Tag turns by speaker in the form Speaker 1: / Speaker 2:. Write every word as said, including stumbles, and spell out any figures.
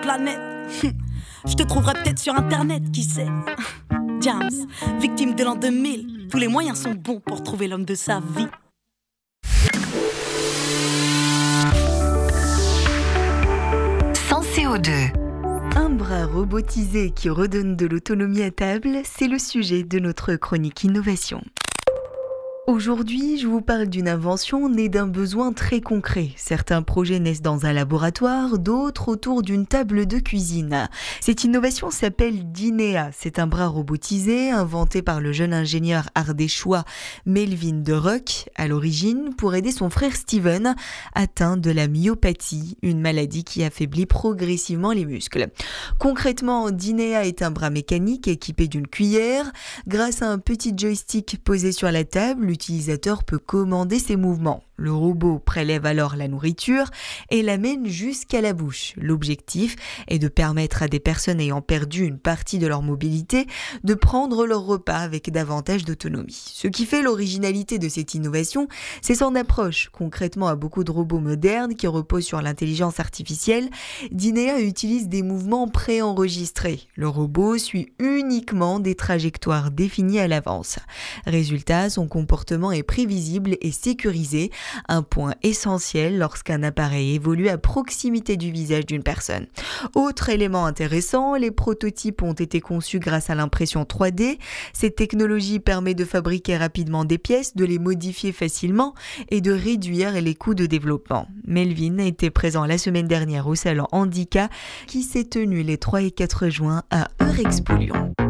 Speaker 1: planète. Je te trouverai peut-être sur internet, qui sait. James, victime de l'an deux mille. Tous les moyens sont bons pour trouver l'homme de sa vie.
Speaker 2: Sans C O deux.
Speaker 3: Un bras robotisé qui redonne de l'autonomie à table, c'est le sujet de notre chronique innovation. Aujourd'hui, je vous parle d'une invention née d'un besoin très concret. Certains projets naissent dans un laboratoire, d'autres autour d'une table de cuisine. Cette innovation s'appelle Dinea. C'est un bras robotisé inventé par le jeune ingénieur ardéchois Melvin de Rock, à l'origine pour aider son frère Steven, atteint de la myopathie, une maladie qui affaiblit progressivement les muscles. Concrètement, Dinea est un bras mécanique équipé d'une cuillère. Grâce à un petit joystick posé sur la table, l'utilisateur peut commander ses mouvements. Le robot prélève alors la nourriture et l'amène jusqu'à la bouche. L'objectif est de permettre à des personnes ayant perdu une partie de leur mobilité de prendre leur repas avec davantage d'autonomie. Ce qui fait l'originalité de cette innovation, c'est son approche. Concrètement, à beaucoup de robots modernes qui reposent sur l'intelligence artificielle, Dinea utilise des mouvements préenregistrés. Le robot suit uniquement des trajectoires définies à l'avance. Résultat, son comportement est prévisible et sécurisé, un point essentiel lorsqu'un appareil évolue à proximité du visage d'une personne. Autre élément intéressant, les prototypes ont été conçus grâce à l'impression trois D. Cette technologie permet de fabriquer rapidement des pièces, de les modifier facilement et de réduire les coûts de développement. Melvin était présent la semaine dernière au salon Handicap qui s'est tenu les trois et quatre juin à Eurexpo Lyon.